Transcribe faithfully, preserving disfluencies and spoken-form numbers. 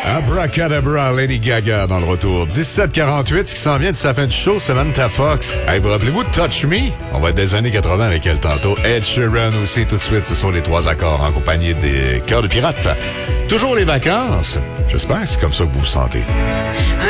Abracadabra, Lady Gaga dans le retour. dix-sept quarante-huit, ce qui s'en vient de sa fin de show, Samantha Fox. Hey, vous rappelez-vous de Touch Me? On va être des années quatre-vingts avec elle tantôt. Ed Sheeran aussi, tout de suite, ce sont les trois accords en compagnie des Cœurs de Pirates. Toujours les vacances. J'espère que c'est comme ça que vous vous sentez.